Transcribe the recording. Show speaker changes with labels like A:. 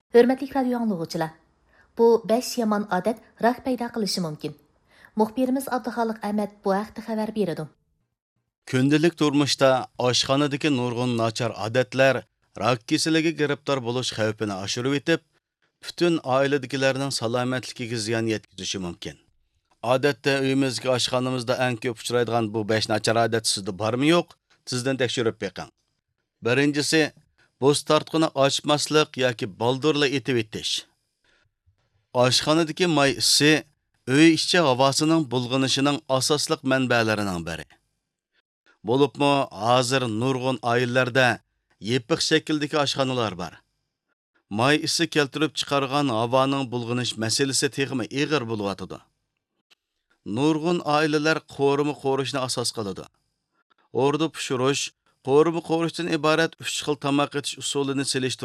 A: Hörmətli radio anlıqçılar, bu 5 yaman adət rak payda qilishi mumkin. Muxbirimiz Abduxaliq Ahmad bu haqda xabar beradi.
B: Күнділік turmuşda oshxonadagi nurg'un nachar odatlar rak kasaliga giribdor bo'lish xavfini oshirib etib, butun oiladagilarning salomatligiga ziyon yetkazishi mumkin. Odatda uyimizga oshxonamizda eng ko'p uchraydigan bu 5 nachar odat sizda bormi yo'q? Sizdan tekshirib beqing. Birinchisi, bo'z tortqini ochmaslik yoki baldurla etib etish. Oshxonadagi may isi uy ichi havosining bulg'inishining asosliq manbalarining biri. Bo'libmi hozir nurg'un oilalarda yepiq shakldagi oshxonalar bor. May isi keltirib chiqargan havoning bulg'inish masalasi texmi ig'ir bo'lyotidi. Nurg'un oilalar qo'rimi qo'rishni asos qiladi. O'rda pishirish, qo'rimi qo'rishdan iborat 3 xil tamoq etish usulini selishtirib